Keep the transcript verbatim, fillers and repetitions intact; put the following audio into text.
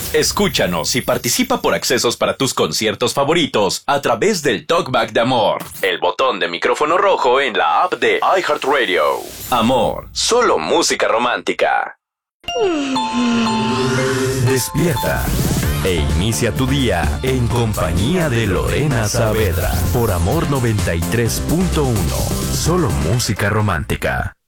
Escúchanos y participa por accesos para tus conciertos favoritos a través del Talkback de Amor, el botón de micrófono rojo en la app de iHeartRadio. Amor, solo música romántica. Despierta e inicia tu día en compañía de Lorena Saavedra por Amor noventa y tres punto uno. Solo música romántica.